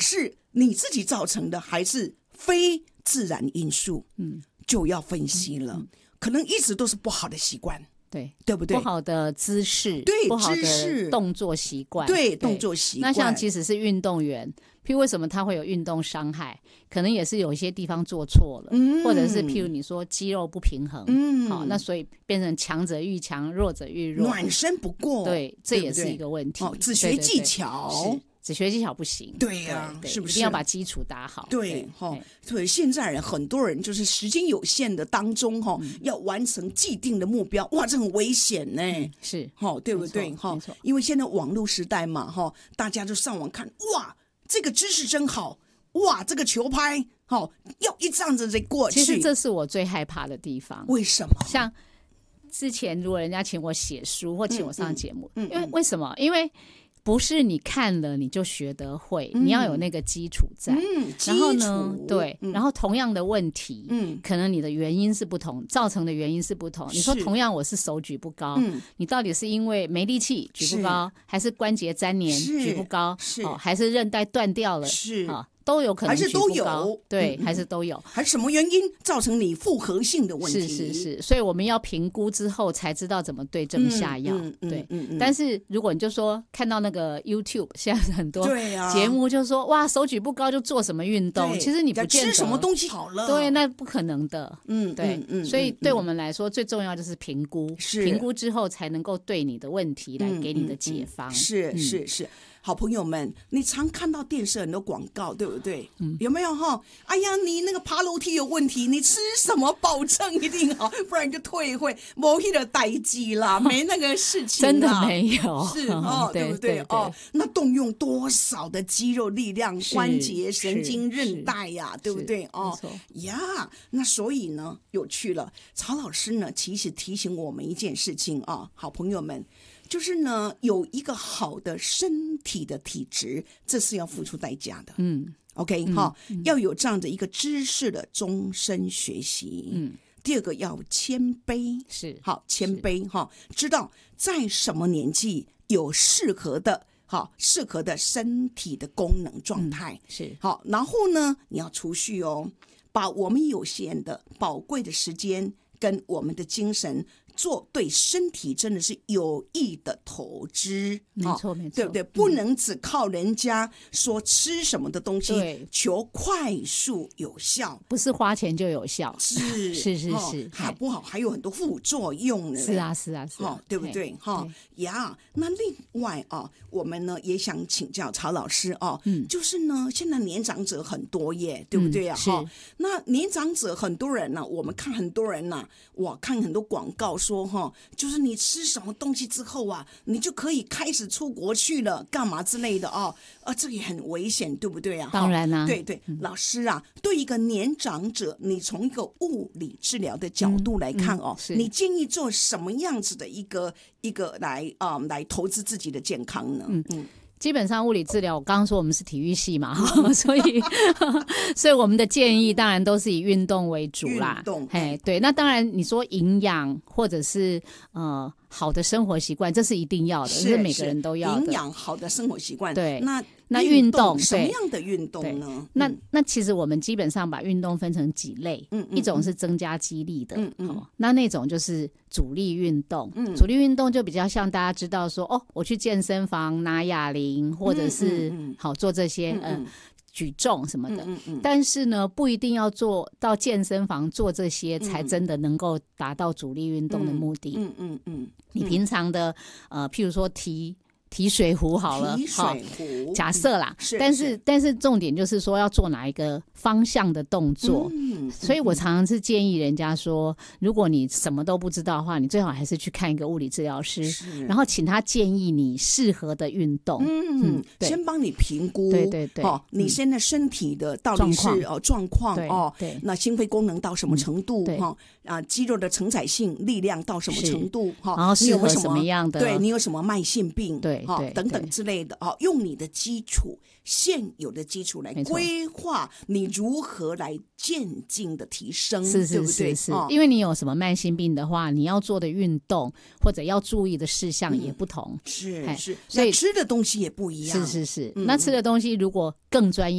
是你自己造成的，还是非自然因素，就要分析了。可能一直都是不好的习惯，对不对？ 不好的姿势， 对， 不好姿势的动作习惯， 对，动作习惯。 那像即使是运动员，譬如为什么他会有运动伤害，可能也是有一些地方做错了，或者是譬如你说肌肉不平衡，好，那所以变成强者愈强，弱者愈弱， 暖身不过， 对，这也是一个问题。 只学技巧， 只学技巧不行， 对呀，是不是？ 一定要把基础打好。 对，所以现在人很多人就是时间有限的当中，要完成既定的目标，哇，这很危险呢。 是， 对不对？因为现在网络时代嘛，大家就上网看，哇，这个姿势真好，哇，这个球拍，要一这样子再过去。 其实这是我最害怕的地方。 为什么？ 像之前如果人家请我写书或请我上节目，因为为什么？因为不是你看了你就学得会，你要有那个基础在。然后呢，对，然后同样的问题，可能你的原因是不同，造成的原因是不同。你说同样我是手举不高，你到底是因为没力气举不高，还是关节粘连举不高，还是韧带断掉了？都有可能举不高，还是都有，对，还是都有， 还是什么原因造成你复合性的问题？ 是，所以我们要评估之后才知道怎么对症下药。对，但是如果你就说看到那个 YouTube 现在很多节目就说哇手举不高就做什么运动，其实你不见得吃什么东西好了， 对，那不可能的。对，所以对我们来说最重要就是评估，评估之后才能够对你的问题来给你的解方。 是。好朋友们，你常看到电视很多广告，对不对？有没有哎呀，你那个爬楼梯有问题，你吃什么保证一定好，不然你就退会，没那个代志啦，没那个事情啦， 真的没有， 是对不对？那动用多少的肌肉力量、关节、神经、韧带呀，对不对？呀，那所以呢，有趣了。曹老师呢，其实提醒我们一件事情好朋友们。就是呢，有一个好的身体的体质，这是要付出代价的。OK 要有这样的一个知识的终身学习。第二个要谦卑， 是谦卑知道在什么年纪有适合的身体的功能状态。 是然后呢，你要储蓄把我们有限的宝贵的时间跟我们的精神。做对身体真的是有益的投资， 没错， 对不对？不能只靠人家说吃什么的东西，求快速有效， 不是花钱就有效， 是，还不好，还有很多副作用呢。 是啊， 对不对？那另外我们呢也想请教曹老师就是呢，现在年长者很多耶，对不对啊？那年长者很多人呢，我们看很多人呢，看很多广告说就是你吃什么东西之后你就可以开始出国去了，干嘛之类的这个也很危险，对不对啊？ 当然啦， 对，老师对一个年长者，你从一个物理治疗的角度来看你建议做什么样子的一个来投资自己的健康呢？ 基本上物理治疗，我刚刚说我们是体育系嘛，所以我们的建议当然都是以运动为主啦。对，那当然你说营养或者是好的生活习惯，这是一定要的，是每个人都要的。 营养好的生活习惯， 对。那运动什么样的运动呢？ 那其实我们基本上把运动分成几类，一种是增加肌力的，那种就是阻力运动。阻力运动就比较像大家知道说我去健身房拿哑铃，或者是做这些举重什么的，但是呢不一定要做到健身房做这些才真的能够达到阻力运动的目的。你平常的譬如说提水壶好了，假设啦，但是重点就是说要做哪一个方向的动作。所以我常常是建议人家说，如果你什么都不知道的话，你最好还是去看一个物理治疗师，然后请他建议你适合的运动。 先帮你评估， 对， 你现在身体的到底是状况对， 那心肺功能到什么程度肌肉的承载性力量到什么程度然后适合什么样的， 对，你有什么慢性病， 对等等之类的用你的基础现有的基础来规划你如何来渐进的提升，对不对？ 因为你有什么慢性病的话，你要做的运动或者要注意的事项也不同， 是，所以吃的东西也不一样， 是。那吃的东西如果更专业